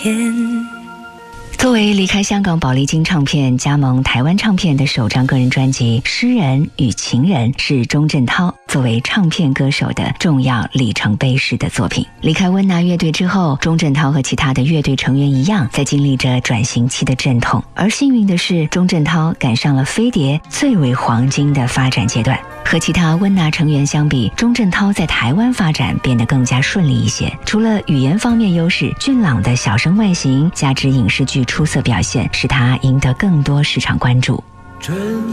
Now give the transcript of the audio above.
天。 作为离开香港宝丽金唱片加盟台湾唱片的首张个人专辑《诗人与情人》是钟镇涛作为唱片歌手的重要里程碑式的作品。离开温拿乐队之后，钟镇涛和其他的乐队成员一样，在经历着转型期的阵痛。而幸运的是，钟镇涛赶上了飞碟最为黄金的发展阶段。和其他温拿成员相比，钟镇涛在台湾发展变得更加顺利一些。除了语言方面优势，俊朗的小生外形加之影视剧出色表现，使他赢得更多市场关注。